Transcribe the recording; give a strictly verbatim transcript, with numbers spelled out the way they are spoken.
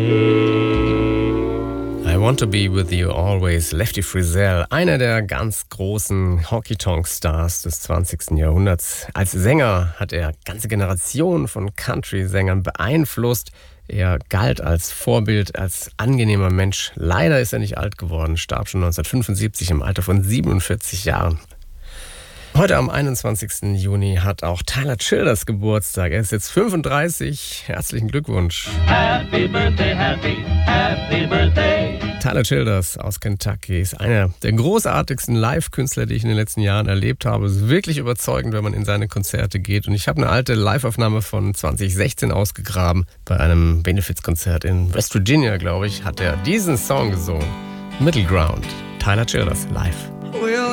I Want to Be With You Always, Lefty Frizzell, einer der ganz großen Honky-Tonk-Stars des zwanzigsten Jahrhunderts. Als Sänger hat er ganze Generationen von Country-Sängern beeinflusst. Er galt als Vorbild, als angenehmer Mensch. Leider ist er nicht alt geworden, starb schon neunzehnhundertfünfundsiebzig im Alter von siebenundvierzig Jahren. Heute am einundzwanzigsten Juni hat auch Tyler Childers Geburtstag. Er ist jetzt fünfunddreißig. Herzlichen Glückwunsch. Happy birthday, happy, happy birthday. Tyler Childers aus Kentucky ist einer der großartigsten Live-Künstler, die ich in den letzten Jahren erlebt habe. Es ist wirklich überzeugend, wenn man in seine Konzerte geht. Und ich habe eine alte Live-Aufnahme von zwanzig sechzehn ausgegraben. Bei einem Benefizkonzert in West Virginia, glaube ich, hat er diesen Song gesungen. Middle Ground. Tyler Childers live.